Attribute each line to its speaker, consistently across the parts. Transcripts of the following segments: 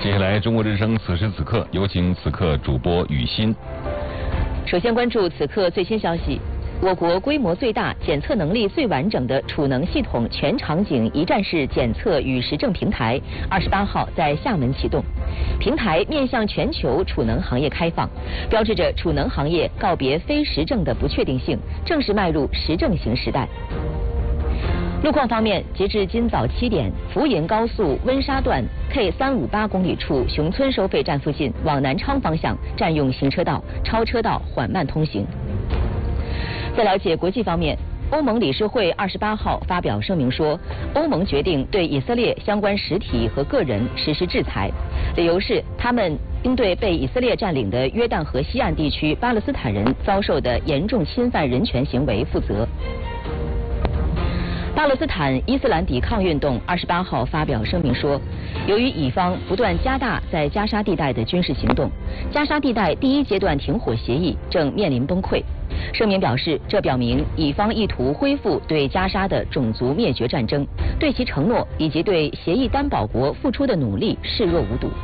Speaker 1: 接下来，中国之声此时此刻有请此刻主播雨欣。
Speaker 2: 首先关注此刻最新消息。我国规模最大、检测能力最完整的储能系统全场景一站式检测与实证平台28号在厦门启动。平台面向全球储能行业开放，标志着储能行业告别非实证的不确定性，正式迈入实证型时代。路况方面，截至今早7点，福银高速温莎段 K358公里处熊村收费站附近往南昌方向占用行车道、超车道缓慢通行。在了解国际方面，欧盟理事会28号发表声明说，欧盟决定对以色列相关实体和个人实施制裁，理由是他们应对被以色列占领的约旦河西岸地区巴勒斯坦人遭受的严重侵犯人权行为负责。巴勒斯坦伊斯兰抵抗运动28号发表声明说，由于以方不断加大在加沙地带的军事行动，加沙地带第1阶段停火协议正面临崩溃。声明表示，这表明以方意图恢复对加沙的种族灭绝战争，对其承诺以及对协议担保国付出的努力视若无睹。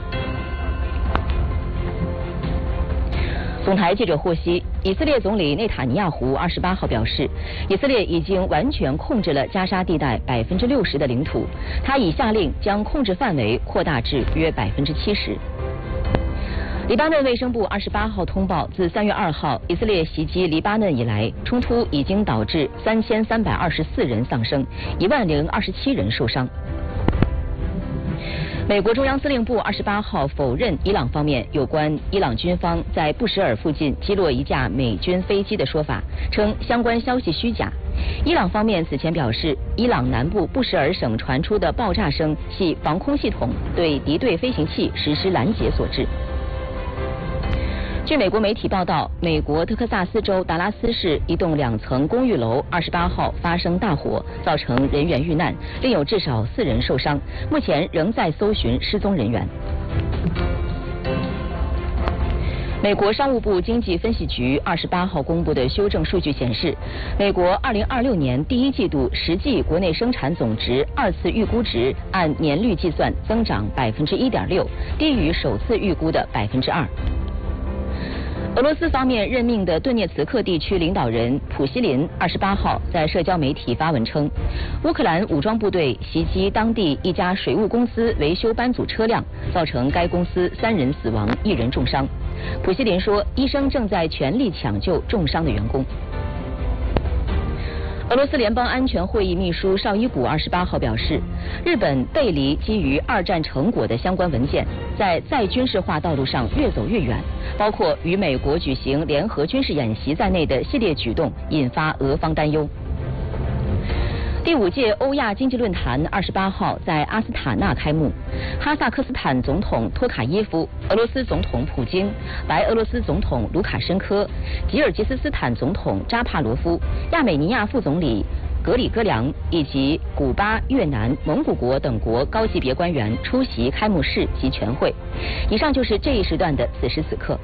Speaker 2: 总台记者获悉，以色列总理内塔尼亚胡28号表示，以色列已经完全控制了加沙地带60%的领土，他已下令将控制范围扩大至约70%。黎巴嫩卫生部28号通报，自3月2号以色列袭击黎巴嫩以来，冲突已经导致3324人丧生，10027人受伤。美国中央司令部28号否认伊朗方面有关伊朗军方在布什尔附近击落一架美军飞机的说法，称相关消息虚假。伊朗方面此前表示，伊朗南部布什尔省传出的爆炸声系防空系统对敌对飞行器实施拦截所致。据美国媒体报道，美国德克萨斯州达拉斯市一栋2层公寓楼28号发生大火，造成人员遇难，另有至少4人受伤，目前仍在搜寻失踪人员。美国商务部经济分析局28号公布的修正数据显示，美国2026年第1季度实际国内生产总值2次预估值按年率计算增长1.6%，低于首次预估的2%。俄罗斯方面任命的顿涅茨克地区领导人普希林28号在社交媒体发文称，乌克兰武装部队袭击当地一家水务公司维修班组车辆，造成该公司3人死亡，1人重伤。普希林说，医生正在全力抢救重伤的员工。俄罗斯联邦安全会议秘书绍伊古28号表示，日本背离基于2战成果的相关文件，在再军事化道路上越走越远，包括与美国举行联合军事演习在内的系列举动，引发俄方担忧。第5届欧亚经济论坛28号在阿斯塔纳开幕，哈萨克斯坦总统托卡耶夫、俄罗斯总统普京、白俄罗斯总统卢卡申科、吉尔吉斯斯坦总统扎帕罗夫、亚美尼亚副总理格里戈良以及古巴、越南、蒙古国等国高级别官员出席开幕式及全会。以上就是这一时段的此时此刻。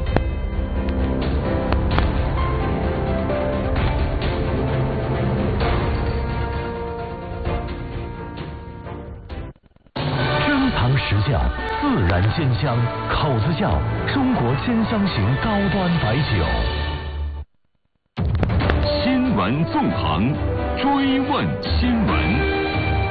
Speaker 3: 实窖自然鲜香，口子窖中国鲜香型高端白酒。
Speaker 4: 新闻纵横，追问新闻。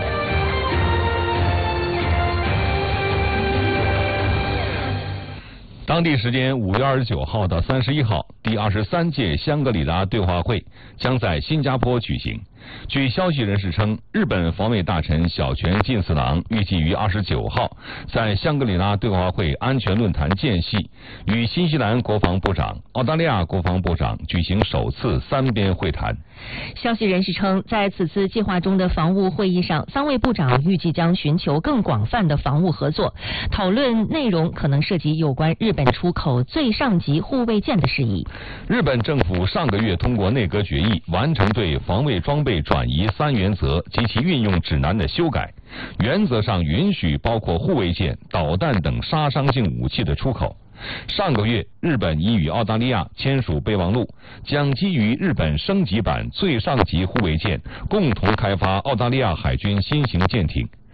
Speaker 1: 当地时间5月29号到31号，第23届香格里拉对话会将在新加坡举行。据消息人士称，日本防卫大臣小泉进次郎预计于29号在香格里拉对话会安全论坛间隙，与新西兰国防部长、澳大利亚国防部长举行首次3边会谈。
Speaker 2: 消息人士称，在此次计划中的防务会议上，3位部长预计将寻求更广泛的防务合作，讨论内容可能涉及有关日本出口最上级护卫舰的事宜。
Speaker 1: 日本政府上个月通过内阁决议，完成对防卫装备转移3原则及其运用指南的修改，原则上允许包括护卫舰、导弹等杀伤性武器的出口。上个月，日本已与澳大利亚签署备忘录，将基于日本升级版最上级护卫舰，共同开发澳大利亚海军新型舰艇。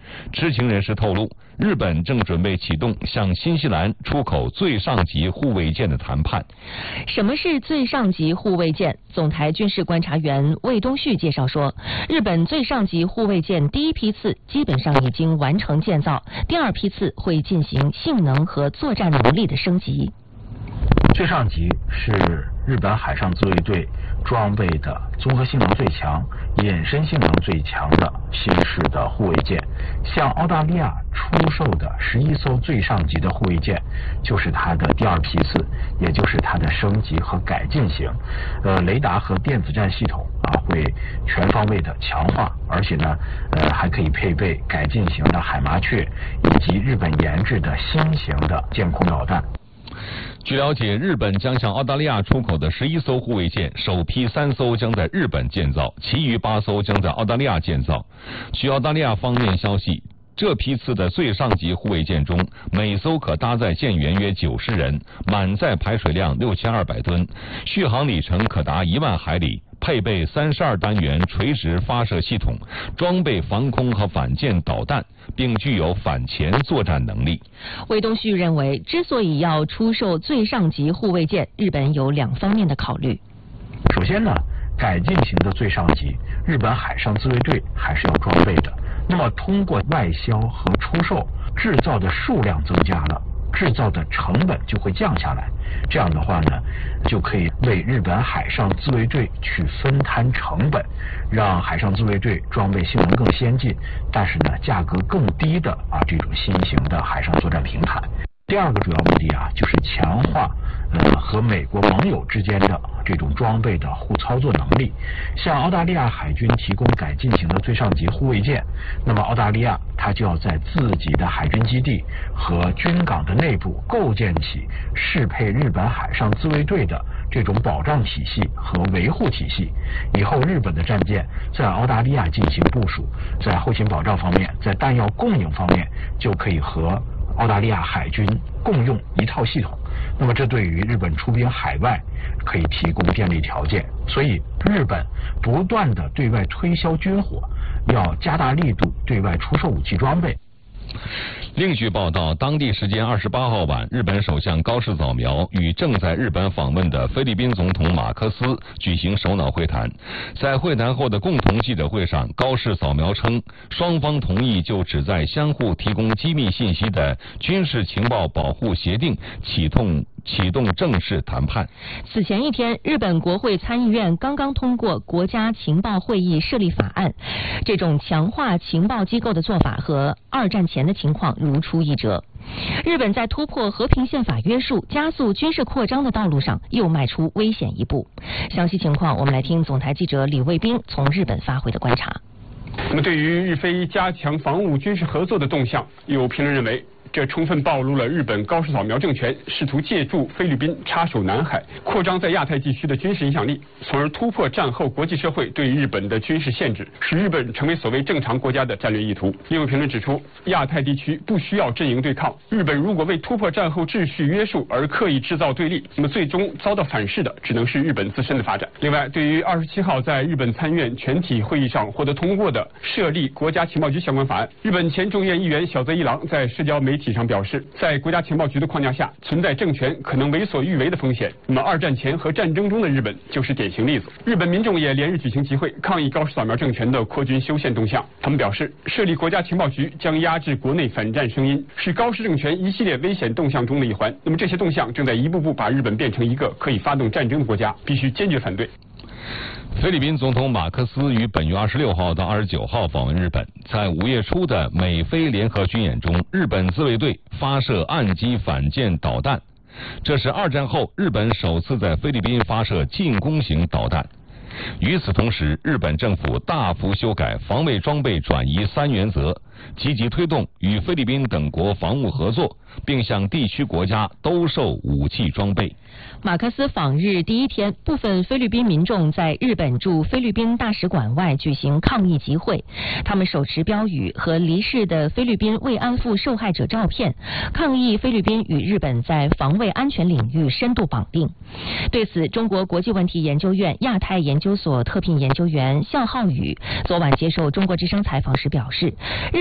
Speaker 1: 知情人士透露，日本正准备启动向新西兰出口最上级护卫舰的谈判。
Speaker 2: 什么是最上级护卫舰？总台军事观察员魏东旭介绍说，日本最上级护卫舰第一批次基本上已经完成建造，第二批次会进行性能和作战能力的升级。
Speaker 5: 最上级是日本海上自卫队装备的综合性能最强、隐身性能最强的新式的护卫舰。向澳大利亚出售的11艘最上级的护卫舰，就是它的第二批次，也就是它的升级和改进型。雷达和电子战系统会全方位的强化，而且呢，还可以配备改进型的海麻雀以及日本研制的新型的舰空导弹。
Speaker 1: 据了解，日本将向澳大利亚出口的11艘护卫舰，首批3艘将在日本建造，其余8艘将在澳大利亚建造。据澳大利亚方面消息，这批次的最上级护卫舰中，每艘可搭载舰员约90人，满载排水量6200吨，续航里程可达1万海里。配备32单元垂直发射系统，装备防空和反舰导弹，并具有反潜作战能力。
Speaker 2: 魏东旭认为，之所以要出售最上级护卫舰，日本有2方面的考虑。
Speaker 5: 首先呢，改进型的最上级，日本海上自卫队还是要装备的。那么通过外销和出售，制造的数量增加了，制造的成本就会降下来。这样的话呢，就可以为日本海上自卫队去分摊成本，让海上自卫队装备性能更先进，但是呢价格更低的这种新型的海上作战平台。第二个主要目的就是强化和美国盟友之间的这种装备的互操作能力。向澳大利亚海军提供改进型的最上级护卫舰，那么澳大利亚它就要在自己的海军基地和军港的内部构建起适配日本海上自卫队的这种保障体系和维护体系。以后日本的战舰在澳大利亚进行部署，在后勤保障方面，在弹药供应方面，就可以和澳大利亚海军共用一套系统。那么这对于日本出兵海外可以提供便利条件。所以日本不断的对外推销军火，要加大力度对外出售武器装备。
Speaker 1: 另据报道，当地时间28号晚，日本首相高市早苗与正在日本访问的菲律宾总统马克思举行首脑会谈。在会谈后的共同记者会上，高市早苗称，双方同意就旨在相互提供机密信息的军事情报保护协定启动正式谈判。
Speaker 2: 此前一天，日本国会参议院刚刚通过国家情报会议设立法案，这种强化情报机构的做法和二战前的情况如出一辙。日本在突破和平宪法约束、加速军事扩张的道路上又迈出危险一步。详细情况，我们来听总台记者李卫兵从日本发回的观察。
Speaker 6: 那么，对于日菲加强防务军事合作的动向，有评论认为，这充分暴露了日本高市早苗政权试图借助菲律宾插手南海，扩张在亚太地区的军事影响力，从而突破战后国际社会对日本的军事限制，使日本成为所谓正常国家的战略意图。另有评论指出，亚太地区不需要阵营对抗，日本如果为突破战后秩序约束而刻意制造对立，那么最终遭到反噬的只能是日本自身的发展。另外，对于27号在日本参院全体会议上获得通过的设立国家情报局相关法案，日本前众院议员小泽一郎在社交媒体上表示，在国家情报局的框架下，存在政权可能为所欲为的风险。那么二战前和战争中的日本就是典型例子。日本民众也连日举行集会，抗议高市早苗政权的扩军修宪动向。他们表示，设立国家情报局将压制国内反战声音，是高市政权一系列危险动向中的一环。那么这些动向正在一步步把日本变成一个可以发动战争的国家，必须坚决反对。
Speaker 1: 菲律宾总统马克思于本月26号到29号访问日本。在5月初的美菲联合军演中，日本自卫队发射岸基反舰导弹，这是二战后日本首次在菲律宾发射进攻型导弹。与此同时，日本政府大幅修改防卫装备转移3原则，积极推动与菲律宾等国防务合作，并向地区国家兜售武器装备。
Speaker 2: 马克思访日第一天，部分菲律宾民众在日本驻菲律宾大使馆外举行抗议集会，他们手持标语和离世的菲律宾慰安妇受害者照片，抗议菲律宾与日本在防卫安全领域深度绑定。对此，中国国际问题研究院亚太研究所特聘研究员向浩宇昨晚接受中国之声采访时表示，日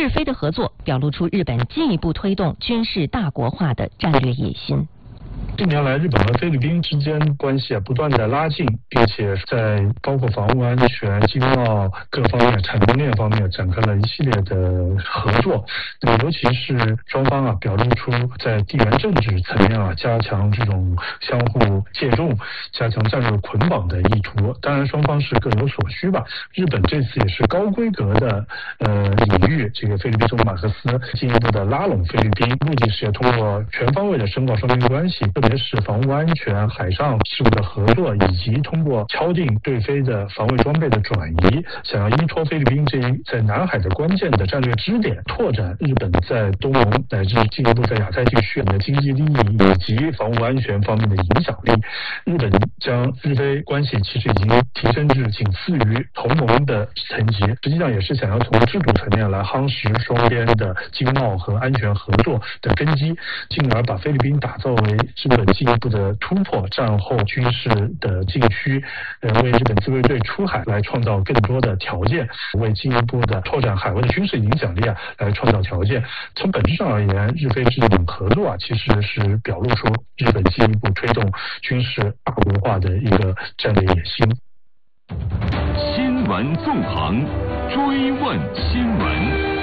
Speaker 2: 日菲的合作表露出日本进一步推动军事大国化的战略野心。
Speaker 7: 近年来，日本和菲律宾之间关系不断的拉近，并且在包括防务安全、经贸各方面、产业链方面展开了一系列的合作。尤其是双方表露出在地缘政治层面加强这种相互借重、加强战略捆绑的意图。当然，双方是各有所需吧。日本这次也是高规格的礼遇这个菲律宾总统马克思，进一步的拉拢菲律宾，目的是通过全方位的深化双边关系。特别是防务安全、海上事务的合作，以及通过敲定对菲的防卫装备的转移，想要依托菲律宾这一在南海的关键的战略支点，拓展日本在东盟乃至进一步在亚太地区的经济利益以及防务安全方面的影响力。日本将日菲关系其实已经提升至仅次于同盟的层级，实际上也是想要从制度层面来夯实双边的经贸和安全合作的根基，进而把菲律宾打造为日本进一步的突破战后军事的禁区，为日本自卫队出海来创造更多的条件，为进一步的拓展海外的军事影响力来创造条件。从本质上而言，日菲这种合作其实是表露出日本进一步推动军事大国化的一个战略野心。
Speaker 4: 新闻纵横，追问新闻。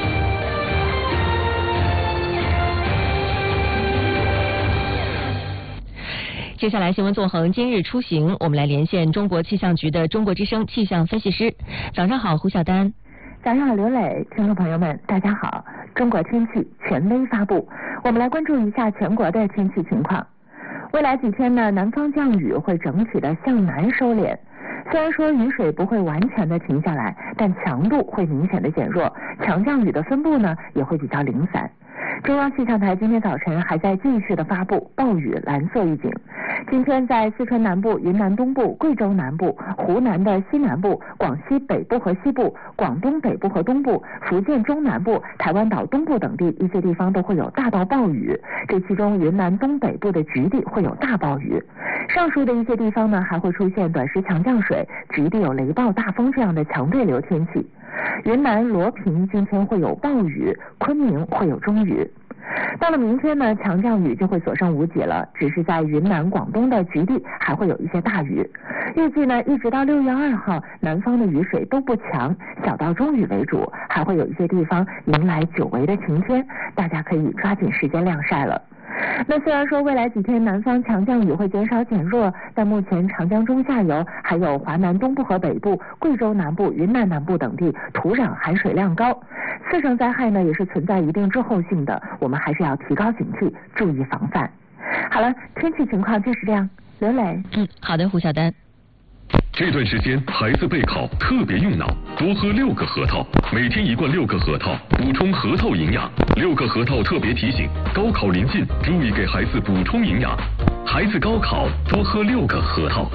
Speaker 2: 接下来新闻纵横今日出行，我们来连线中国气象局的中国之声气象分析师。早上好，胡晓丹。
Speaker 8: 早上好，刘磊，听众朋友们，大家好。中国天气权威发布，我们来关注一下全国的天气情况。未来几天呢，南方降雨会整体的向南收敛。虽然说雨水不会完全的停下来，但强度会明显的减弱，强降雨的分布呢也会比较零散。中央气象台今天早晨还在继续的发布暴雨蓝色预警。今天在四川南部、云南东部、贵州南部、湖南的西南部、广西北部和西部、广东北部和东部、福建中南部、台湾岛东部等地一些地方都会有大到暴雨，这其中云南东北部的局地会有大暴雨。上述的一些地方呢还会出现短时强降水、局地有雷暴大风这样的强对流天气。云南罗平今天会有暴雨，昆明会有中雨。到了明天呢，强降雨就会所剩无几了，只是在云南、广东的局地还会有一些大雨。预计呢，一直到6月2号，南方的雨水都不强，小到中雨为主，还会有一些地方迎来久违的晴天，大家可以抓紧时间晾晒了。那虽然说未来几天南方强降雨会减少减弱，但目前长江中下游还有华南东部和北部、贵州南部、云南南部等地土壤含水量高，次生灾害呢也是存在一定滞后性的，我们还是要提高警惕，注意防范。好了，天气情况就是这样。刘磊，
Speaker 2: 好的，胡晓丹。
Speaker 4: 这段时间孩子备考特别用脑，多喝6个核桃，每天1罐6个核桃，补充核桃营养。6个核桃特别提醒，高考临近，注意给孩子补充营养。孩子高考多喝6个核桃。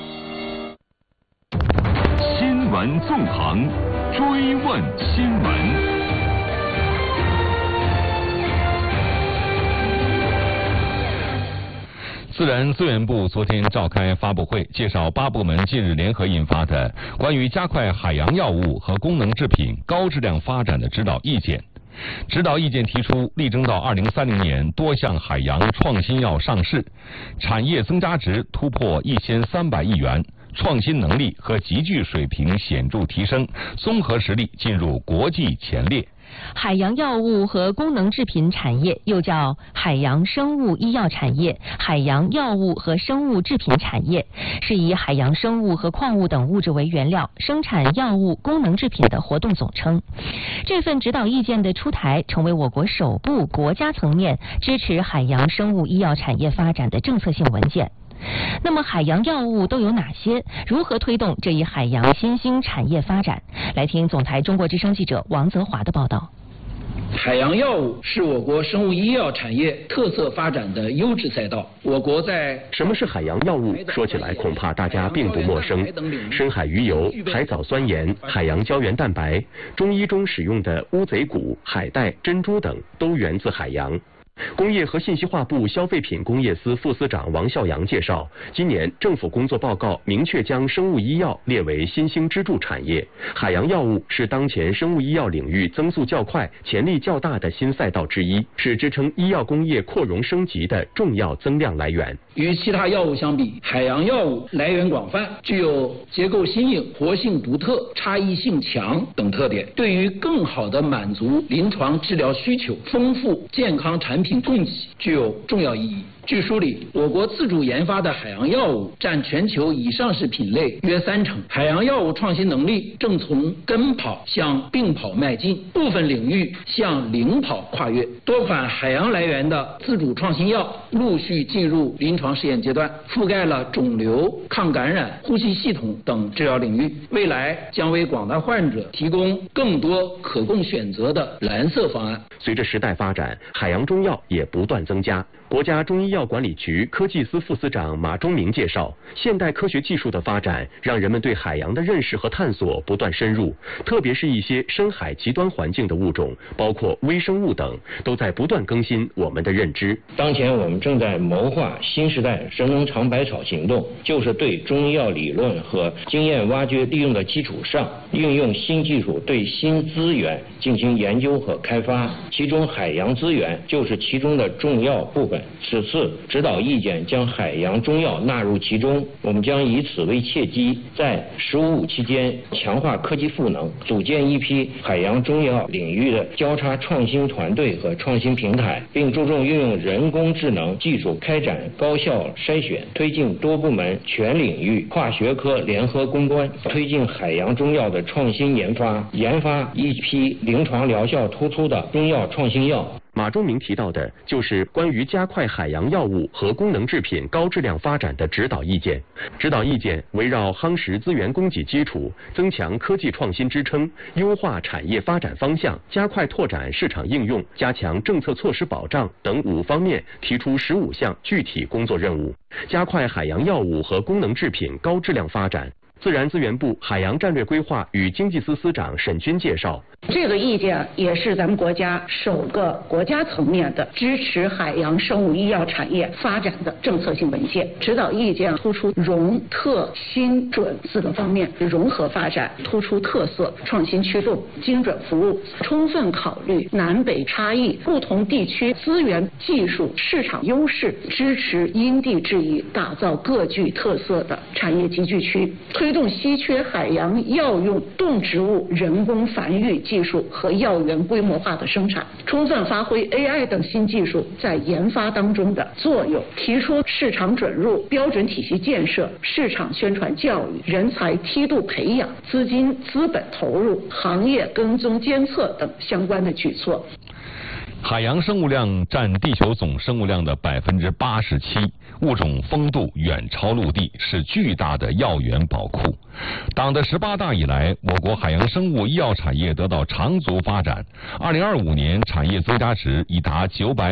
Speaker 4: 新闻纵横，追问新闻。
Speaker 1: 自然资源部昨天召开发布会，介绍8部门近日联合印发的关于加快海洋药物和功能制品高质量发展的指导意见。指导意见提出，力争到2030年多项海洋创新药上市，产业增加值突破1300亿元，创新能力和集聚水平显著提升，综合实力进入国际前列。
Speaker 2: 海洋药物和功能制品产业又叫海洋生物医药产业、海洋药物和生物制品产业，是以海洋生物和矿物等物质为原料生产药物、功能制品的活动总称。这份指导意见的出台，成为我国首部国家层面支持海洋生物医药产业发展的政策性文件。那么海洋药物都有哪些？如何推动这一海洋新兴产业发展？来听总台中国之声记者王泽华的报道。
Speaker 9: 海洋药物是我国生物医药产业特色发展的优质赛道。我国在
Speaker 10: 什么是海洋药物？说起来恐怕大家并不陌生。深海鱼油、海藻酸盐、海洋胶原蛋白，中医中使用的乌贼骨、海带、珍珠等都源自海洋。 工业和信息化部消费品工业司副司长王孝阳介绍，今年政府工作报告明确将生物医药列为新兴支柱产业，海洋药物是当前生物医药领域增速较快、潜力较大的新赛道之一，是支撑医药工业扩容升级的重要增量来源。
Speaker 9: 与其他药物相比，海洋药物来源广泛，具有结构新颖、活性独特、差异性强等特点，对于更好地满足临床治疗需求、丰富健康产品供给具有重要意义。据梳理，我国自主研发的海洋药物占全球已上市品类约30%，海洋药物创新能力正从跟跑向并跑迈进，部分领域向领跑跨越。多款海洋来源的自主创新药陆续进入临床试验阶段，覆盖了肿瘤、抗感染、呼吸系统等治疗领域，未来将为广大患者提供更多可供选择的蓝色方案。
Speaker 10: 随着时代发展，海洋中药也不断增加。国家中医药管理局科技司副司长马忠明介绍，现代科学技术的发展让人们对海洋的认识和探索不断深入，特别是一些深海极端环境的物种，包括微生物等，都在不断更新我们的认知。
Speaker 11: 当前我们正在谋划新时代神农尝百草行动，就是对中医药理论和经验挖掘利用的基础上，运用新技术对新资源进行研究和开发，其中海洋资源就是其中的重要部分。此次指导意见将海洋中药纳入其中，我们将以此为契机，在“15+5”期间强化科技赋能，组建一批海洋中药领域的交叉创新团队和创新平台，并注重运用人工智能技术开展高效筛选，推进多部门全领域跨学科联合攻关，推进海洋中药的创新研发，研发一批临床疗效突出的中药创新药。
Speaker 10: 马忠明提到的就是关于加快海洋药物和功能制品高质量发展的指导意见。指导意见围绕夯实资源供给基础、增强科技创新支撑、优化产业发展方向、加快拓展市场应用、加强政策措施保障等5方面提出15项具体工作任务，加快海洋药物和功能制品高质量发展。自然资源部海洋战略规划与经济司司长沈军介绍，
Speaker 12: 这个意见也是咱们国家首个国家层面的支持海洋生物医药产业发展的政策性文件。指导意见突出融、特、新、准4个方面，融合发展，突出特色、创新驱动、精准服务，充分考虑南北差异、不同地区资源、技术、市场优势，支持因地制宜，打造各具特色的产业集聚区，推动稀缺海洋药用动植物人工繁育技术和药源规模化的生产，充分发挥 AI 等新技术在研发当中的作用，提出市场准入、标准体系建设、市场宣传教育、人才梯度培养、资金资本投入、行业跟踪监测等相关的举措。
Speaker 1: 海洋生物量占地球总生物量的87%，物种丰度远超陆地，是巨大的药源宝库。党的18大以来，我国海洋生物医药产业得到长足发展，2025年产业增加值已达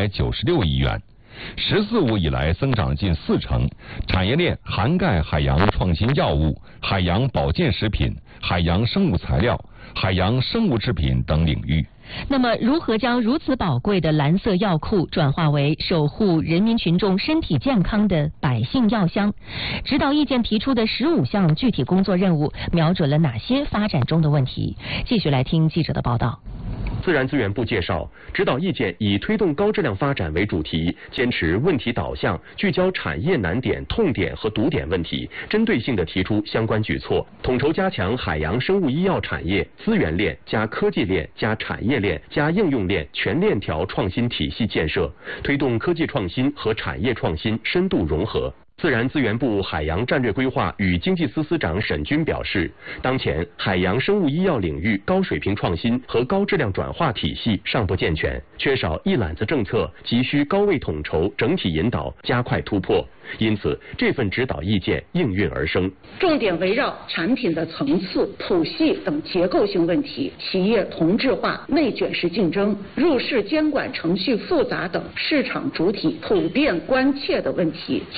Speaker 1: 996亿元。“14+5”以来增长近40%，产业链涵盖海洋创新药物、海洋保健食品、海洋生物材料、海洋生物制品等领域。
Speaker 2: 那么，如何将如此宝贵的蓝色药库转化为守护人民群众身体健康的百姓药箱？指导意见提出的15项具体工作任务，瞄准了哪些发展中的问题？继续来听记者的报道。
Speaker 10: 自然资源部介绍，指导意见以推动高质量发展为主题，坚持问题导向，聚焦产业难点、痛点和堵点问题，针对性地提出相关举措，统筹加强海洋生物医药产业资源链加科技链加产业链加应用链全链条创新体系建设，推动科技创新和产业创新深度融合。自然资源部海洋战略规划与经济司司长沈军表示，当前海洋生物医药领域高水平创新和高质量转化体系尚不健全，缺少一揽子政策，急需高位统筹、整体引导，加快突破。因此，这份指导意见应运而生，
Speaker 12: 重点围绕产品的层次、谱系等结构性问题，企业同质化、内卷式竞争、入市监管程序复杂等市场主体普遍关切的问题，着力增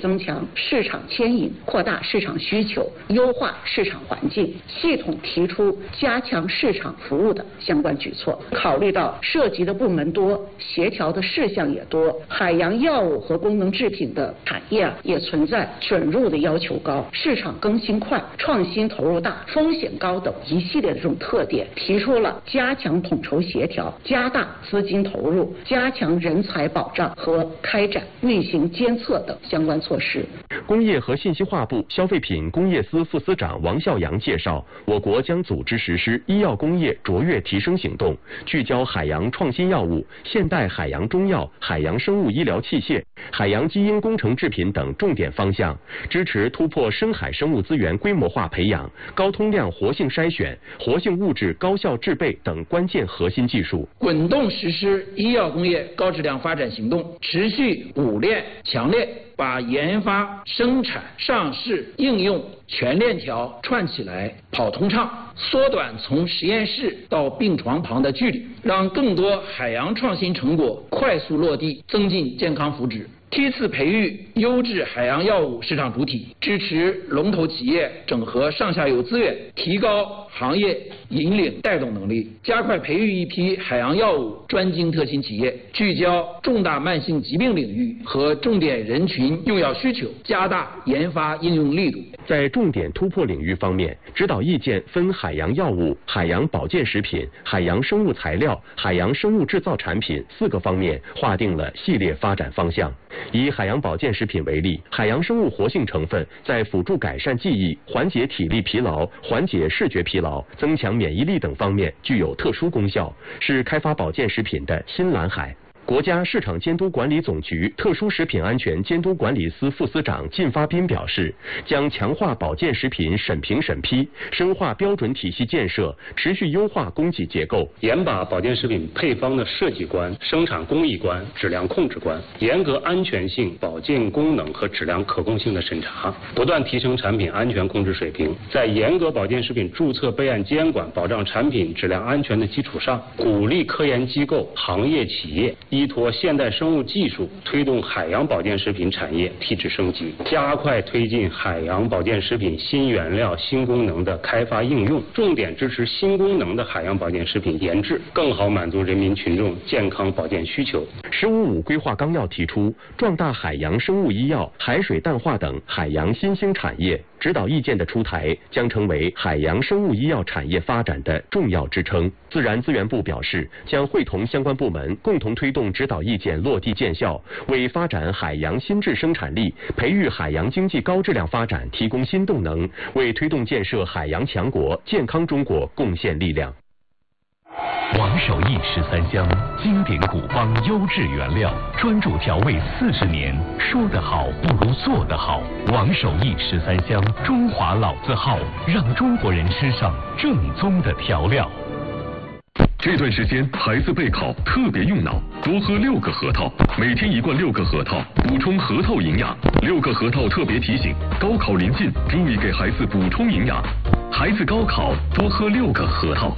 Speaker 12: 增强市场牵引，扩大市场需求，优化市场环境，系统提出加强市场服务的相关举措。考虑到涉及的部门多，协调的事项也多，海洋药物和功能制品的产业也存在准入的要求高、市场更新快、创新投入大、风险高等一系列的这种特点，提出了加强统筹协调、加大资金投入、加强人才保障和开展运行监测等相关措施。
Speaker 10: 工业和信息化部消费品工业司副司长王孝阳介绍，我国将组织实施医药工业卓越提升行动，聚焦海洋创新药物、现代海洋中药、海洋生物医疗器械、海洋基因工程制品等重点方向，支持突破深海生物资源规模化培养、高通量活性筛选、活性物质高效制备等关键核心技术，
Speaker 9: 滚动实施医药工业高质量发展行动，持续五链强链，把研发、生产、上市、应用全链条串起来跑通畅，缩短从实验室到病床旁的距离，让更多海洋创新成果快速落地，增进健康福祉。梯次培育优质海洋药物市场主体，支持龙头企业整合上下游资源，提高行业引领带动能力，加快培育一批海洋药物专精特新企业，聚焦重大慢性疾病领域和重点人群用药需求，加大研发应用力度。
Speaker 10: 在重点突破领域方面，指导意见分海洋药物、海洋保健食品、海洋生物材料、海洋生物制造产品4个方面划定了系列发展方向。以海洋保健食品为例，海洋生物活性成分在辅助改善记忆、缓解体力疲劳、缓解视觉疲劳、增强免疫力等方面具有特殊功效，是开发保健食品的新蓝海。国家市场监督管理总局特殊食品安全监督管理司副司长靳发斌表示，将强化保健食品审评审批，深化标准体系建设，持续优化供给结构，
Speaker 13: 严把保健食品配方的设计关、生产工艺关、质量控制关，严格安全性、保健功能和质量可控性的审查，不断提升产品安全控制水平。在严格保健食品注册备案监管、保障产品质量安全的基础上，鼓励科研机构、行业企业依托现代生物技术，推动海洋保健食品产业提质升级，加快推进海洋保健食品新原料、新功能的开发应用，重点支持新功能的海洋保健食品研制，更好满足人民群众健康保健需求。
Speaker 10: “15+5”规划纲要提出，壮大海洋生物医药、海水淡化等海洋新兴产业。指导意见的出台将成为海洋生物医药产业发展的重要支撑。自然资源部表示，将会同相关部门共同推动指导意见落地见效，为发展海洋新质生产力、培育海洋经济高质量发展提供新动能，为推动建设海洋强国、健康中国贡献力量。
Speaker 3: 王守义13香，经典古方优质原料，专注调味40年，说得好不如做得好。王守义13香，中华老字号，让中国人吃上正宗的调料。
Speaker 4: 这段时间孩子备考特别用脑，多喝6个核桃，每天1罐6个核桃，补充核桃营养。6个核桃特别提醒，高考临近，注意给孩子补充营养。孩子高考多喝6个核桃。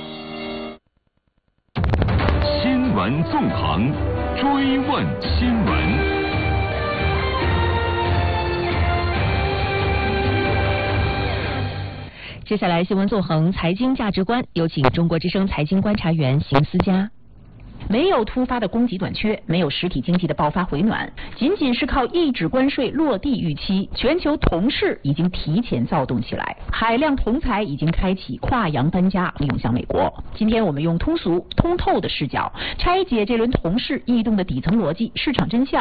Speaker 3: 新闻纵横，追问新闻。
Speaker 2: 接下来新闻纵横财经价值观，有请中国之声财经观察员邢思佳。
Speaker 14: 没有突发的供给短缺，没有实体经济的爆发回暖，仅仅是靠抑制关税落地预期，全球铜市已经提前躁动起来，海量铜材已经开启跨洋搬家，涌向美国。今天我们用通俗通透的视角拆解这轮铜市异动的底层逻辑、市场真相。